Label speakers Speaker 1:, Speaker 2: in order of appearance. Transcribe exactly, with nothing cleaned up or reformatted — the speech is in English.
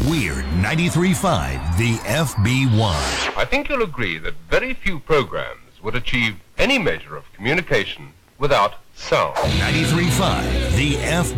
Speaker 1: We're ninety-three point five, the F B one.
Speaker 2: I think you'll agree that very few programs would achieve any measure of communication without sound.
Speaker 1: ninety-three point five, the F